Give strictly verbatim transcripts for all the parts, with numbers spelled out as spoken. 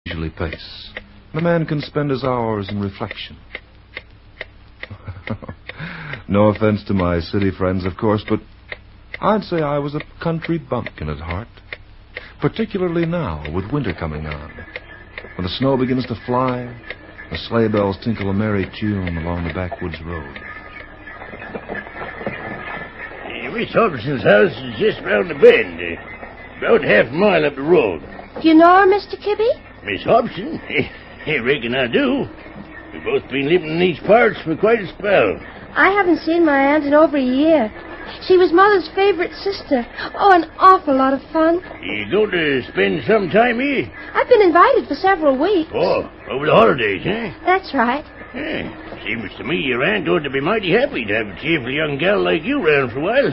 leisurely pace. The man can spend his hours in reflection. No offense to my city friends, of course, but I'd say I was a country bumpkin at heart. Particularly now, with winter coming on. When the snow begins to fly, the sleigh bells tinkle a merry tune along the backwoods road. Uh, Miss Hobson's house is just round the bend, uh, about half a mile up the road. Do you know her, Mister Kibby? Miss Hobson? I reckon I do. We've both been living in these parts for quite a spell. I haven't seen my aunt in over a year. She was Mother's favorite sister. Oh, an awful lot of fun. You going to spend some time here? I've been invited for several weeks. Oh, over the holidays, eh? That's right. Yeah, seems to me your aunt ought to be mighty happy to have a cheerful young gal like you around for a while.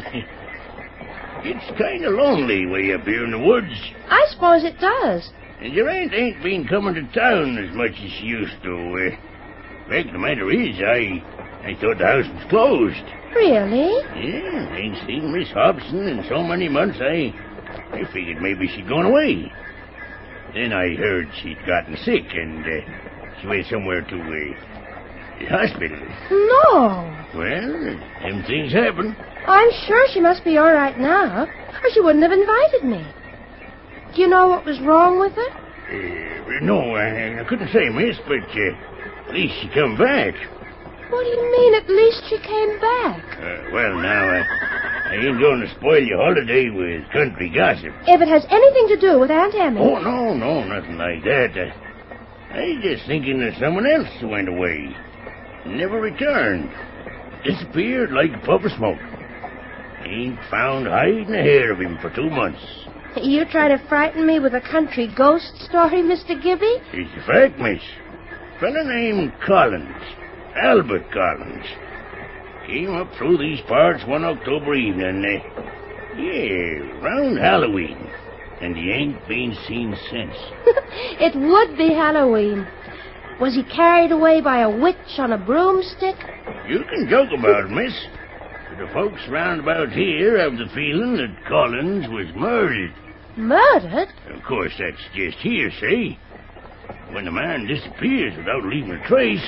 It's kind of lonely way up here in the woods. I suppose it does. And your aunt ain't been coming to town as much as she used to. Uh, fact of the matter is, I, I thought the house was closed. Really? Yeah, I ain't seen Miss Hobson in so many months, I, I figured maybe she'd gone away. Then I heard she'd gotten sick, and uh, she went somewhere to uh, the hospital. No. Well, them things happen. I'm sure she must be all right now, or she wouldn't have invited me. Do you know what was wrong with her? Uh, no, I, I couldn't say, miss, but uh, at least she come back. What do you mean, at least she came back? Uh, well, now, uh, I ain't going to spoil your holiday with country gossip. If it has anything to do with Aunt Emmy. Oh, no, no, nothing like that. Uh, I was just thinking of someone else who went away. Never returned. Disappeared like a puff of smoke. Ain't found hide nor hair of him for two months. You try to frighten me with a country ghost story, Mister Gibby? It's a fact, miss. Fella named Collins. Albert Collins. Came up through these parts one October evening. Uh, yeah, round Halloween. And he ain't been seen since. It would be Halloween. Was he carried away by a witch on a broomstick? You can joke about it, miss. But the folks round about here have the feeling that Collins was murdered. Murdered? Of course, that's just hearsay. When a man disappears without leaving a trace...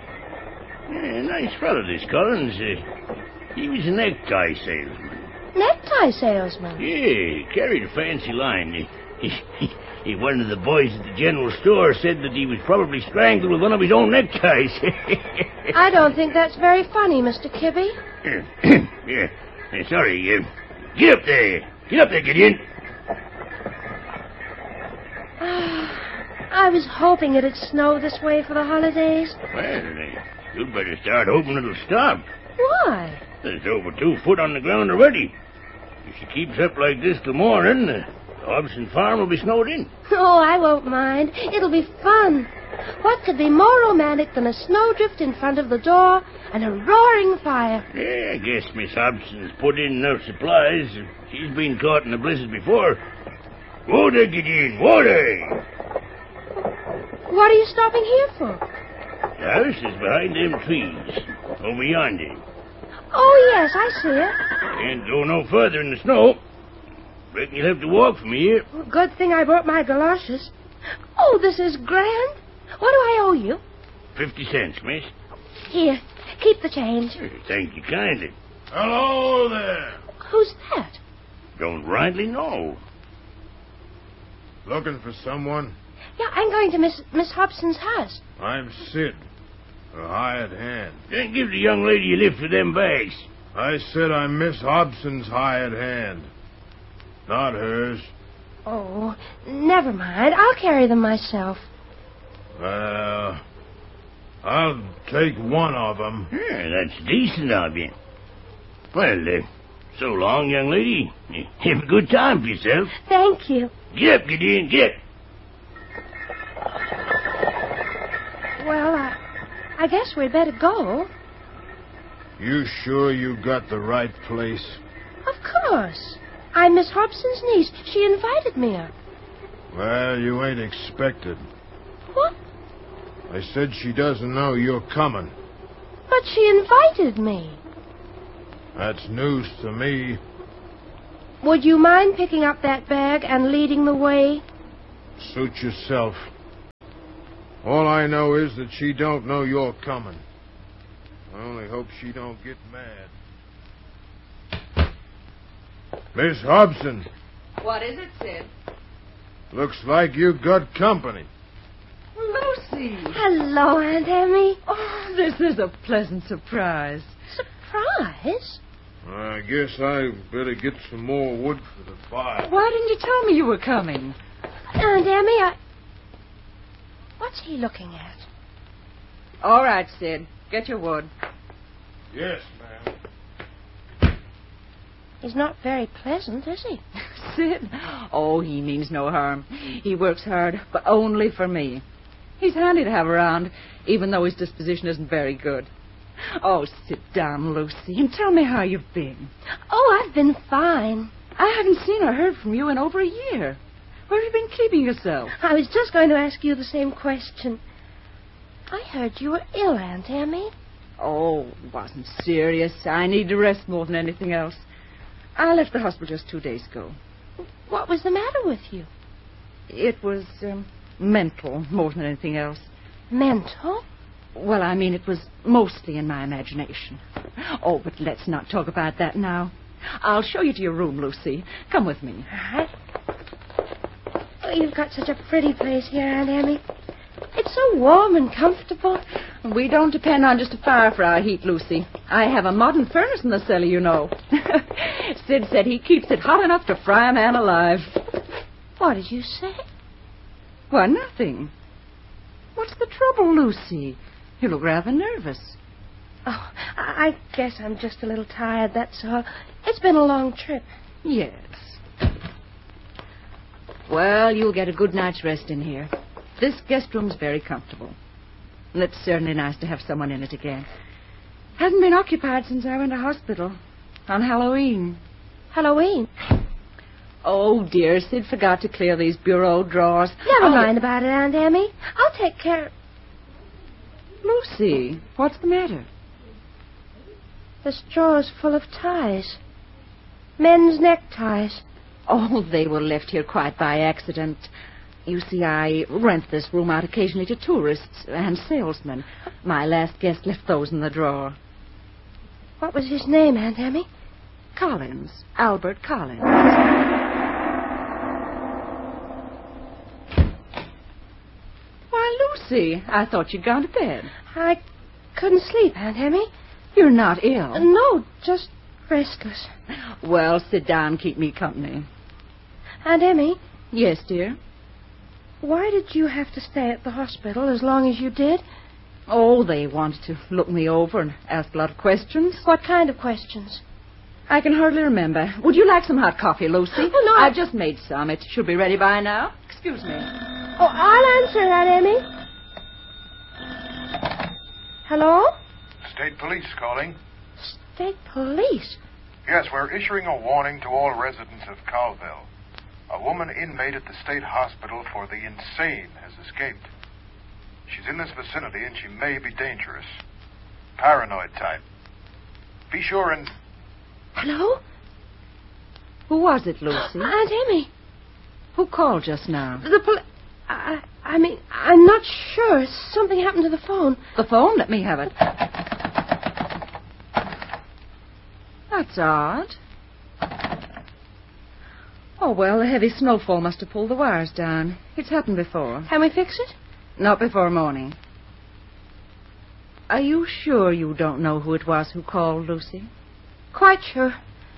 Yeah, nice fellow, this Collins. Uh, he was a necktie salesman. Necktie salesman? Yeah, carried a fancy line. He, he, he, one of the boys at the general store said that he was probably strangled with one of his own neckties. I don't think that's very funny, Mister Kibby. yeah, yeah, sorry. Uh, get up there. Get up there, Gideon. I was hoping it'd snow this way for the holidays. Well, uh, you'd better start hoping it'll stop. Why? There's over two foot on the ground already. If she keeps up like this till morning, the Hobson farm will be snowed in. Oh, I won't mind. It'll be fun. What could be more romantic than a snowdrift in front of the door and a roaring fire? Yeah, I guess Miss Hobson's put in enough supplies. She's been caught in the blizzard before. Water, Gideon, water! What are you stopping here for? The house is behind them trees, over yonder. Oh, yes, I see it. Can't go no further in the snow. Reckon you'll have to walk from here. Well, good thing I brought my galoshes. Oh, this is grand. What do I owe you? Fifty cents, miss. Here, keep the change. Thank you kindly. Hello there. Who's that? Don't rightly know. Looking for someone? Yeah, I'm going to Miss Miss Hobson's house. I'm Sid, a hired hand. Then give the young lady a lift for them bags. I said I'm Miss Hobson's hired hand, not hers. Oh, never mind. I'll carry them myself. Well, I'll take one of them. Yeah, that's decent of you. Well, uh, so long, young lady. Have a good time for yourself. Thank you. Get up, Gideon, get. Well, I, I guess we'd better go. You sure you got the right place? Of course. I'm Miss Hobson's niece. She invited me up. Well, you ain't expected. What? I said she doesn't know you're coming. But she invited me. That's news to me. Would you mind picking up that bag and leading the way? Suit yourself. All I know is that she don't know you're coming. I only hope she don't get mad. Miss Hobson. What is it, Sid? Looks like you got company. Lucy. Hello, Aunt Emmy. Oh, this is a pleasant surprise. Surprise? I guess I better get some more wood for the fire. Why didn't you tell me you were coming? Aunt Emmy, I... What's he looking at? All right, Sid. Get your wood. Yes, ma'am. He's not very pleasant, is he? Sid? Oh, he means no harm. He works hard, but only for me. He's handy to have around, even though his disposition isn't very good. Oh, sit down, Lucy, and tell me how you've been. Oh, I've been fine. I haven't seen or heard from you in over a year. Where have you been keeping yourself? I was just going to ask you the same question. I heard you were ill, Aunt Emmy. Oh, it wasn't serious. I need to rest more than anything else. I left the hospital just two days ago. What was the matter with you? It was um, mental more than anything else. Mental? Well, I mean, it was mostly in my imagination. Oh, but let's not talk about that now. I'll show you to your room, Lucy. Come with me. All right. Oh, you've got such a pretty place here, Aunt Emmy. It's so warm and comfortable. We don't depend on just a fire for our heat, Lucy. I have a modern furnace in the cellar, you know. Sid said he keeps it hot enough to fry a man alive. What did you say? Why, nothing. What's the trouble, Lucy? You look rather nervous. Oh, I I guess I'm just a little tired, that's all. It's been a long trip. Yes. Well, you'll get a good night's rest in here. This guest room's very comfortable. And it's certainly nice to have someone in it again. Hasn't been occupied since I went to hospital. On Halloween. Halloween? Oh, dear, Sid forgot to clear these bureau drawers. Never I'll... mind about it, Aunt Emmy. I'll take care... Lucy, what's the matter? This drawer's full of ties. Men's neckties. Oh, they were left here quite by accident. You see, I rent this room out occasionally to tourists and salesmen. My last guest left those in the drawer. What was his name, Aunt Emmy? Collins. Albert Collins. Why, Lucy, I thought you'd gone to bed. I couldn't sleep, Aunt Emmy. You're not ill. Uh, no, just restless. Well, sit down and keep me company. Aunt Emmy? Yes, dear? Why did you have to stay at the hospital as long as you did? Oh, they wanted to look me over and ask a lot of questions. What kind of questions? I can hardly remember. Would you like some hot coffee, Lucy? Oh, no. I've just made some. It should be ready by now. Excuse me. Oh, I'll answer, Aunt Emmy. Hello? State police calling. State police? Yes, we're issuing a warning to all residents of Cowbell. A woman inmate at the state hospital for the insane has escaped. She's in this vicinity and she may be dangerous. Paranoid type. Be sure and... Hello? Who was it, Lucy? Aunt Emmy. Who called just now? The poli... I, I mean, I'm not sure. Something happened to the phone. The phone? Let me have it. That's odd. Oh, well, the heavy snowfall must have pulled the wires down. It's happened before. Can we fix it? Not before morning. Are you sure you don't know who it was who called, Lucy? Quite sure.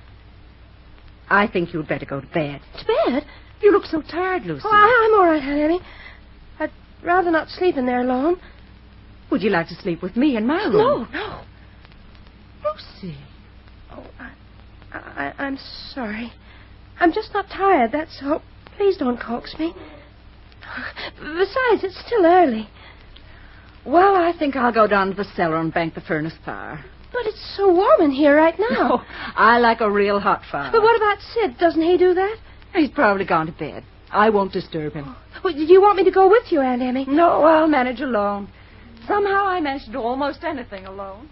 I think you'd better go to bed. To bed? You look so tired, Lucy. Oh, I, I'm all right, Aunt Emmy. I'd rather not sleep in there alone. Would you like to sleep with me in my room? No, no. Lucy. Oh, I, I, I'm sorry. I'm just not tired, that's all. Please don't coax me. Besides, it's still early. Well, I think I'll go down to the cellar and bank the furnace fire. But it's so warm in here right now. Oh, I like a real hot fire. But what about Sid? Doesn't he do that? He's probably gone to bed. I won't disturb him. Well, do you want me to go with you, Aunt Emmy? No, I'll manage alone. Somehow I manage to do almost anything alone.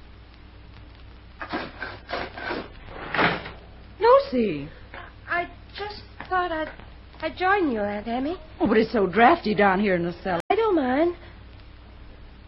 Lucy. I just thought I'd, I'd join you, Aunt Emmy. Oh, but it's so drafty down here in the cellar. I don't mind.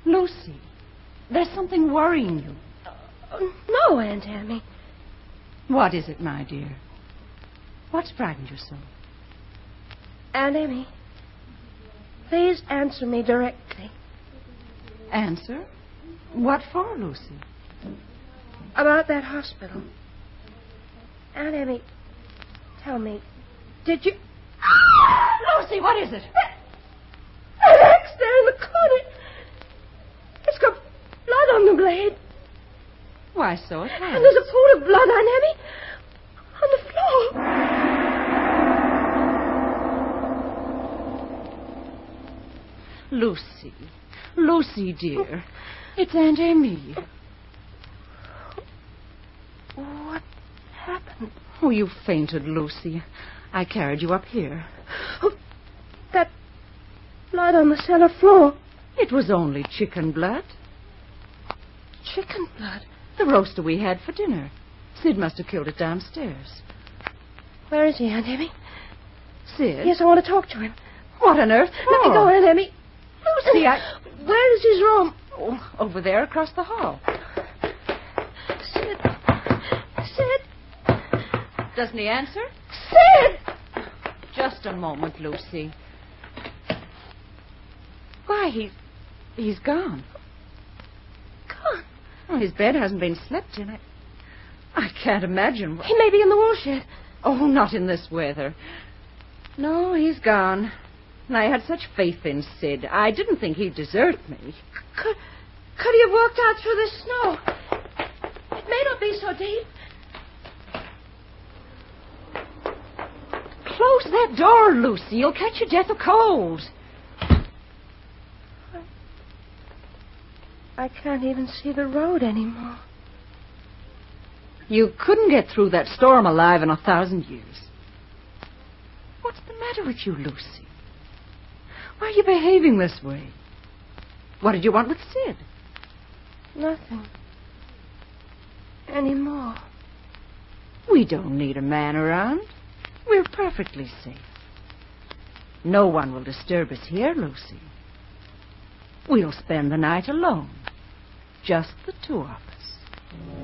Lucy, there's something worrying you. Oh, no, Aunt Emmy. What is it, my dear? What's frightened you so? Aunt Emmy, please answer me directly. Answer? What for, Lucy? About that hospital. Aunt Emmy, tell me, did you... Lucy, what is it? That axe there in the corner. It's got blood on the blade. Why, so it has. And there's a pool of blood, Aunt Emmy, on the floor. Lucy. Lucy, dear. It's Aunt Emmy. What happened? Oh, you fainted, Lucy. I carried you up here. Oh, that blood on the cellar floor. It was only chicken blood. Chicken blood? The roaster we had for dinner. Sid must have killed it downstairs. Where is he, Aunt Emmy? Sid? Yes, I want to talk to him. What on earth for? Let me go, Aunt Emmy. Lucy, I... Where is his room? Oh, over there across the hall. Sid. Sid. Doesn't he answer? Sid! Just a moment, Lucy. Why, he's... he's gone. Gone? Well, his bed hasn't been slept in. I, I can't imagine. He may be in the woolshed. Oh, not in this weather. No, he's gone. And I had such faith in Sid. I didn't think he'd desert me. Could, could he have walked out through the snow? It may not be so deep. Close that door, Lucy. You'll catch your death of cold. I can't even see the road anymore. You couldn't get through that storm alive in a thousand years. What's the matter with you, Lucy? Why are you behaving this way? What did you want with Sid? Nothing. Anymore. We don't need a man around. We're perfectly safe. No one will disturb us here, Lucy. We'll spend the night alone. Just the two of us.